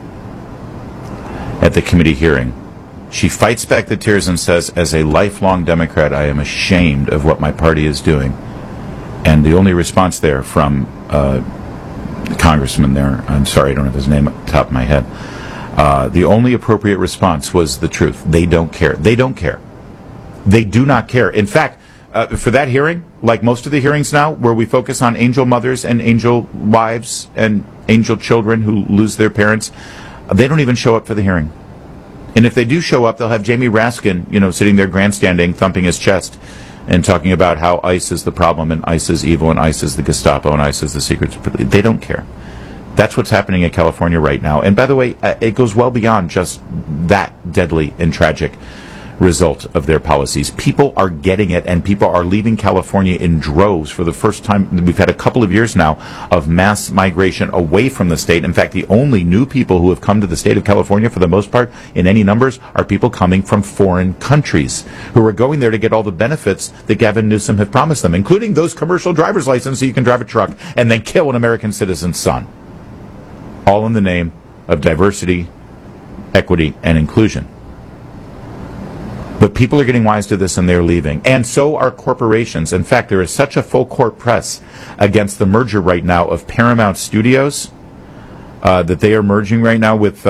at the committee hearing. She fights back the tears and says, as a lifelong Democrat, I am ashamed of what my party is doing. And the only response there from the congressman there, I'm sorry, I don't have his name at the top of my head, the only appropriate response was the truth. They don't care. They don't care. They do not care. In fact, for that hearing, like most of the hearings now, where we focus on angel mothers and angel wives and angel children who lose their parents, they don't even show up for the hearing. And if they do show up, they'll have Jamie Raskin, sitting there grandstanding, thumping his chest, and talking about how ICE is the problem, and ICE is evil, and ICE is the Gestapo, and ICE is the secret. They don't care. That's what's happening in California right now. And by the way, it goes well beyond just that deadly and tragic result of their policies. People are getting it, and people are leaving California in droves for the first time. We've had a couple of years now of mass migration away from the state. In fact, the only new people who have come to the state of California, for the most part, in any numbers, are people coming from foreign countries who are going there to get all the benefits that Gavin Newsom have promised them, including those commercial driver's licenses so you can drive a truck and then kill an American citizen's son. All in the name of diversity, equity, and inclusion. But people are getting wise to this and they're leaving. And so are corporations. In fact, there is such a full court press against the merger right now of Paramount Studios that they are merging right now with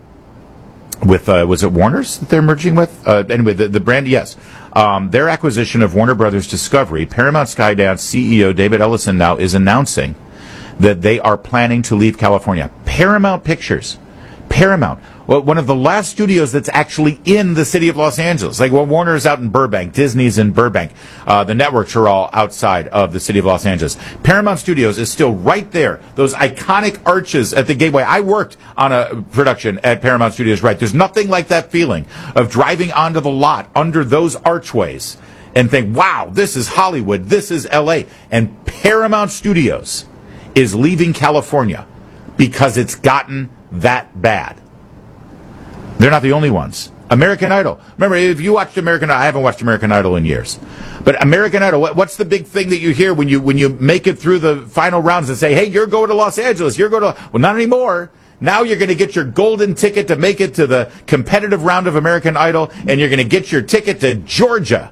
was it Warner's that they're merging with? Anyway, the brand, yes. Their acquisition of Warner Brothers Discovery, Paramount Skydance CEO David Ellison now is announcing that they are planning to leave California. Paramount Pictures. Paramount. Well, one of the last studios that's actually in the city of Los Angeles. Like, well, Warner's out in Burbank. Disney's in Burbank. The networks are all outside of the city of Los Angeles. Paramount Studios is still right there. Those iconic arches at the gateway. I worked on a production at Paramount Studios, right? There's nothing like that feeling of driving onto the lot under those archways and think, wow, this is Hollywood. This is L.A. And Paramount Studios is leaving California because it's gotten that bad. They're not the only ones. American Idol. Remember, if you watched American Idol, I haven't watched American Idol in years. But American Idol, what's the big thing that you hear when you make it through the final rounds and say, hey, you're going to Los Angeles, you're going to... Well, not anymore. Now you're going to get your golden ticket to make it to the competitive round of American Idol, and you're going to get your ticket to Georgia.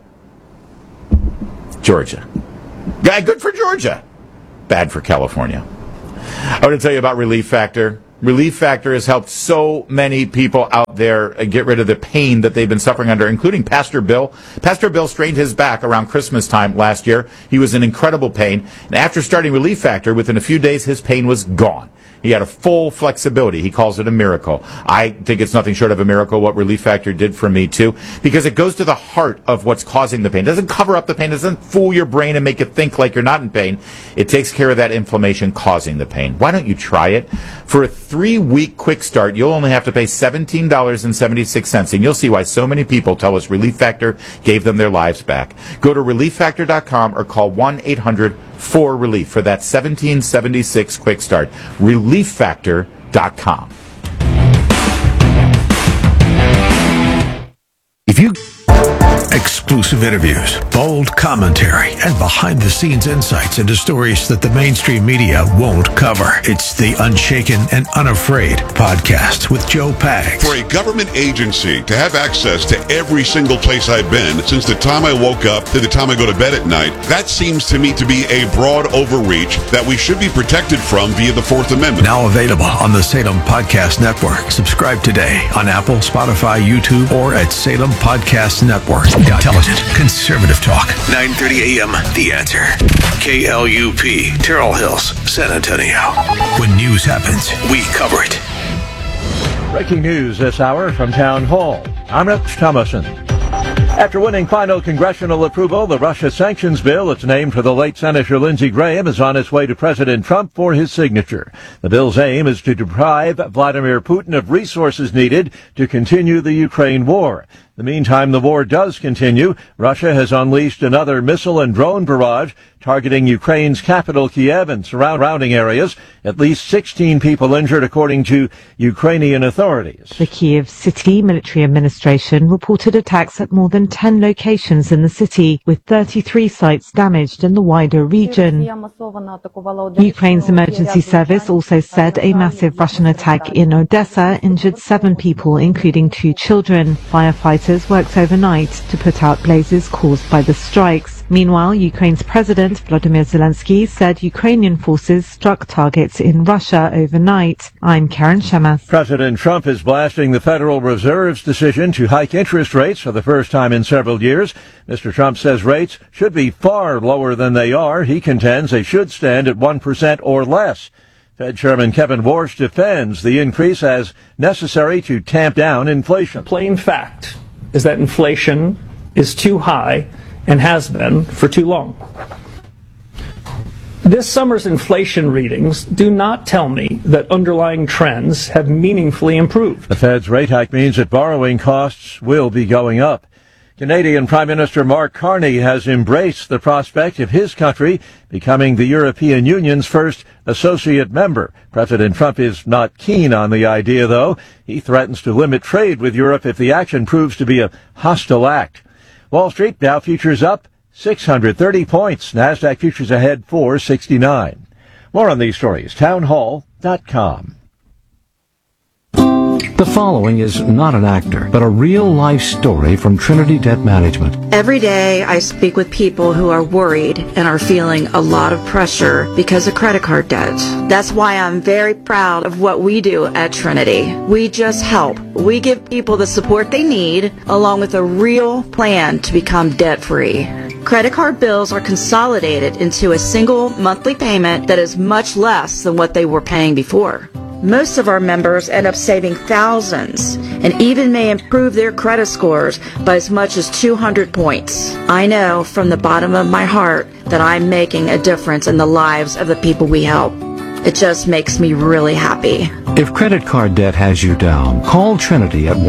Georgia. Yeah, good for Georgia. Bad for California. I want to tell you about Relief Factor. Relief Factor has helped so many people out there get rid of the pain that they've been suffering under, including Pastor Bill. Pastor Bill strained his back around Christmas time last year. He was in incredible pain. And after starting Relief Factor, within a few days, his pain was gone. He had a full flexibility. He calls it a miracle. I think it's nothing short of a miracle what Relief Factor did for me, too, because it goes to the heart of what's causing the pain. It doesn't cover up the pain. It doesn't fool your brain and make you think like you're not in pain. It takes care of that inflammation causing the pain. Why don't you try it? For a 3-week quick start, you'll only have to pay $17.76, and you'll see why so many people tell us Relief Factor gave them their lives back. Go to ReliefFactor.com or call 1-800-4RELIEF for that $17.76 quick start. ReliefFactor.com. If you exclusive interviews, bold commentary, and behind-the-scenes insights into stories that the mainstream media won't cover. It's the Unshaken and Unafraid podcast with Joe Pags. For a government agency to have access to every single place I've been since the time I woke up to the time I go to bed at night, that seems to me to be a broad overreach that we should be protected from via the Fourth Amendment. Now available on the Salem Podcast Network. Subscribe today on Apple, Spotify, YouTube, or at salempodcastnetwork.com. Intelligent, conservative talk. 9:30 a.m. The Answer. KLUP, Terrell Hills, San Antonio. When news happens, we cover it. Breaking news this hour from Town Hall. I'm Rich Thomason. After winning final congressional approval, the Russia sanctions bill, it's named for the late Senator Lindsey Graham, is on its way to President Trump for his signature. The bill's aim is to deprive Vladimir Putin of resources needed to continue the Ukraine war. In the meantime, the war does continue. Russia has unleashed another missile and drone barrage targeting Ukraine's capital, Kiev, and surrounding areas. At least 16 people injured, according to Ukrainian authorities. The Kiev City Military Administration reported attacks at more than 10 locations in the city, with 33 sites damaged in the wider region. Ukraine's emergency service also said a massive Russian attack in Odessa injured 7 people, including 2 children. Firefighters worked overnight to put out blazes caused by the strikes. Meanwhile, Ukraine's President Volodymyr Zelensky said Ukrainian forces struck targets in Russia overnight. I'm Karen Shemath. President Trump is blasting the Federal Reserve's decision to hike interest rates for the first time in several years. Mr. Trump says rates should be far lower than they are. He contends they should stand at 1% or less. Fed Chairman Kevin Warsh defends the increase as necessary to tamp down inflation. Plain fact is that inflation is too high and has been for too long. This summer's inflation readings do not tell me that underlying trends have meaningfully improved. The Fed's rate hike means that borrowing costs will be going up. Canadian Prime Minister Mark Carney has embraced the prospect of his country becoming the European Union's first associate member. President Trump is not keen on the idea, though. He threatens to limit trade with Europe if the action proves to be a hostile act. Wall Street, Dow futures up 630 points. NASDAQ futures ahead 469. More on these stories, townhall.com. The following is not an actor, but a real-life story from Trinity Debt Management. Every day I speak with people who are worried and are feeling a lot of pressure because of credit card debt. That's why I'm very proud of what we do at Trinity. We just help. We give people the support they need, along with a real plan to become debt-free. Credit card bills are consolidated into a single monthly payment that is much less than what they were paying before. Most of our members end up saving thousands and even may improve their credit scores by as much as 200 points. I know from the bottom of my heart that I'm making a difference in the lives of the people we help. It just makes me really happy. If credit card debt has you down, call Trinity at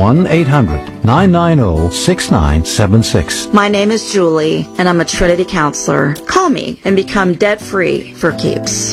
1-800-990-6976. My name is Julie, and I'm a Trinity counselor. Call me and become debt-free for keeps.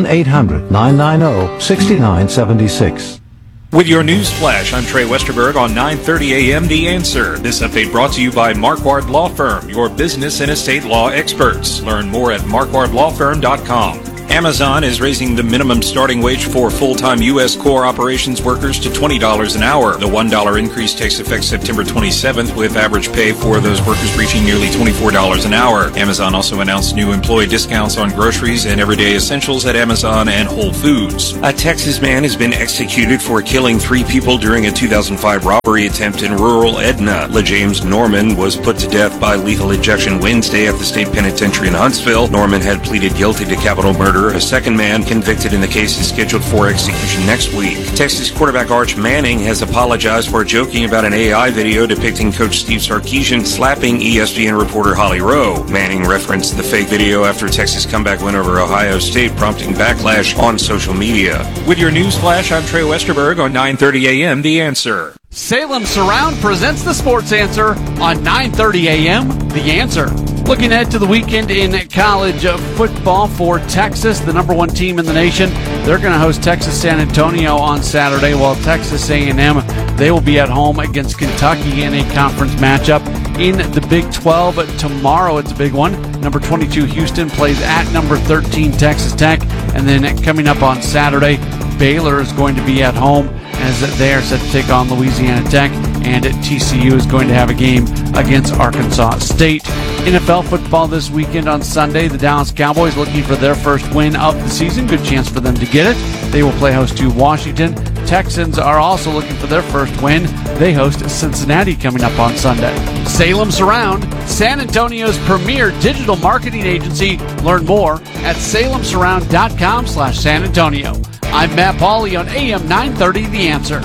1-800-990-6976. With your news flash, I'm Trey Westerberg on 9:30 a.m. The Answer. This update brought to you by Marquardt Law Firm, your business and estate law experts. Learn more at marquardtlawfirm.com. Amazon is raising the minimum starting wage for full-time U.S. core operations workers to $20 an hour. The $1 increase takes effect September 27th, with average pay for those workers reaching nearly $24 an hour. Amazon also announced new employee discounts on groceries and everyday essentials at Amazon and Whole Foods. A Texas man has been executed for killing 3 people during a 2005 robbery attempt in rural Edna. LeJames Norman was put to death by lethal injection Wednesday at the state penitentiary in Huntsville. Norman had pleaded guilty to capital murder. A second man convicted in the case is scheduled for execution next week. Texas quarterback Arch Manning has apologized for joking about an AI video depicting Coach Steve Sarkisian slapping ESPN reporter Holly Rowe. Manning referenced the fake video after Texas' comeback win over Ohio State, prompting backlash on social media. With your news flash, I'm Trey Westerberg on 9:30 a.m. The Answer. Salem Surround presents the Sports Answer on 9:30 a.m. The Answer. Looking ahead to the weekend in college football for Texas, the number 1 team in the nation. They're going to host Texas San Antonio on Saturday, while Texas A&M, they will be at home against Kentucky in a conference matchup. In the Big 12 tomorrow, it's a big one. Number 22 Houston plays at number 13 Texas Tech. And then coming up on Saturday, Baylor is going to be at home as they are set to take on Louisiana Tech, and TCU is going to have a game against Arkansas State. NFL football this weekend on Sunday. The Dallas Cowboys looking for their first win of the season. Good chance for them to get it. They will play host to Washington. Texans are also looking for their first win. They host Cincinnati coming up on Sunday. Salem Surround, San Antonio's premier digital marketing agency. Learn more at salemsurround.com/San Antonio. I'm Matt Pauley on AM 930 The Answer.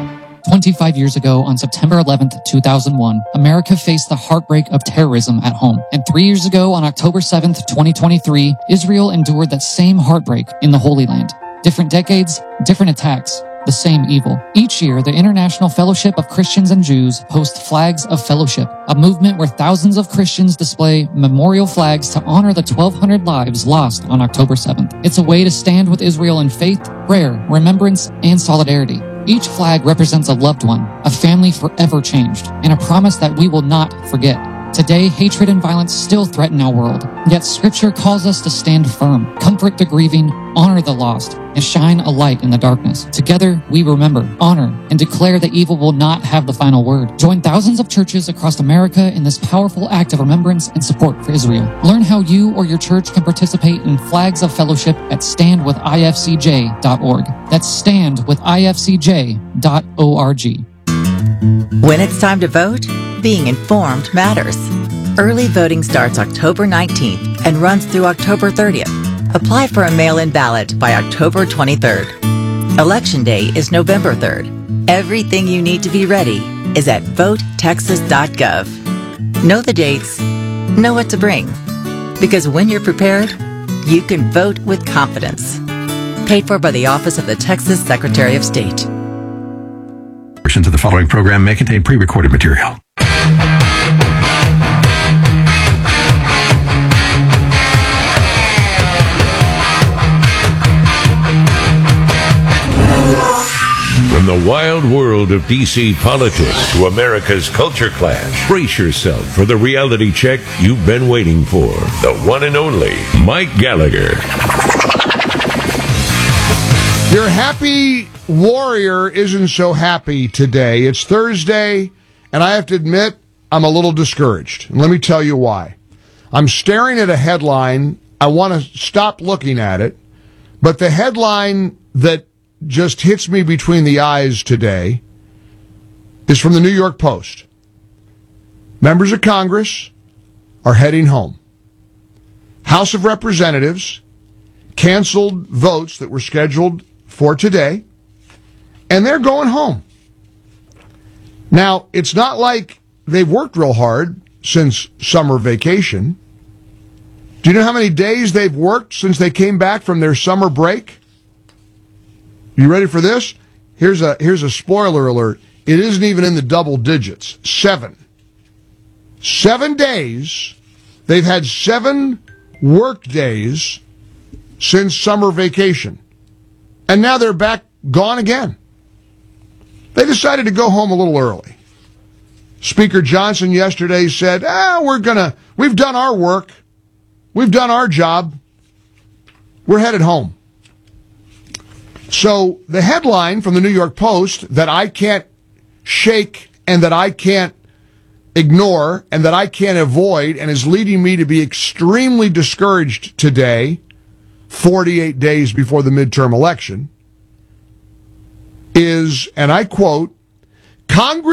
25 years ago, on September 11th, 2001, America faced the heartbreak of terrorism at home. And 3 years ago, on October 7th, 2023, Israel endured that same heartbreak in the Holy Land. Different decades, different attacks, the same evil. Each year, the International Fellowship of Christians and Jews hosts Flags of Fellowship, a movement where thousands of Christians display memorial flags to honor the 1,200 lives lost on October 7th. It's a way to stand with Israel in faith, prayer, remembrance, and solidarity. Each flag represents a loved one, a family forever changed, and a promise that we will not forget. Today, hatred and violence still threaten our world, yet Scripture calls us to stand firm, comfort the grieving, honor the lost, and shine a light in the darkness. Together, we remember, honor, and declare that evil will not have the final word. Join thousands of churches across America in this powerful act of remembrance and support for Israel. Learn how you or your church can participate in Flags of Fellowship at standwithifcj.org. That's standwithifcj.org. When it's time to vote, being informed matters. Early voting starts October 19th and runs through October 30th. Apply for a mail-in ballot by October 23rd. Election Day is November 3rd. Everything you need to be ready is at votetexas.gov. Know the dates, know what to bring. Because when you're prepared, you can vote with confidence. Paid for by the Office of the Texas Secretary of State. Portions of the following program may contain pre-recorded material. From the wild world of D.C. politics to America's culture clash, brace yourself for the reality check you've been waiting for. The one and only Mike Gallagher. Your happy warrior isn't so happy today. It's Thursday, and I have to admit, I'm a little discouraged. And let me tell you why. I'm staring at a headline. I want to stop looking at it. But the headline that just hits me between the eyes today is from the New York Post. Members of Congress are heading home. House of Representatives canceled votes that were scheduled for today, and they're going home. Now, it's not like they've worked real hard since summer vacation. Do you know how many days they've worked since they came back from their summer break? You ready for this? Here's a spoiler alert. It isn't even in the double digits. 7. 7 days. They've had 7 work days since summer vacation. And now they're back gone again. They decided to go home a little early. Speaker Johnson yesterday said, we've done our work. We've done our job. We're headed home. So the headline from the New York Post that I can't shake and that I can't ignore and that I can't avoid and is leading me to be extremely discouraged today, 48 days before the midterm election, is, and I quote, Congress